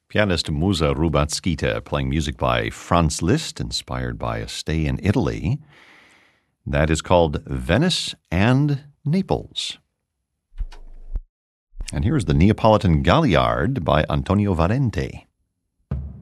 Pianist Musa Rubatskita playing music by Franz Liszt, inspired by a stay in Italy. That is called Venice and Naples. And here is the Neapolitan Galliard by Antonio Valente.